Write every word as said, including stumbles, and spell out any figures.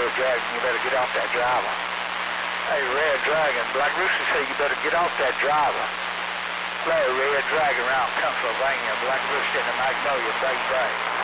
Red Dragon, you better get off that driver. Hey, Red Dragon, Black Rooster said you better get off that driver. Hello, Red Dragon around Pennsylvania, Black Rooster in the Magnolia, Bay Bay.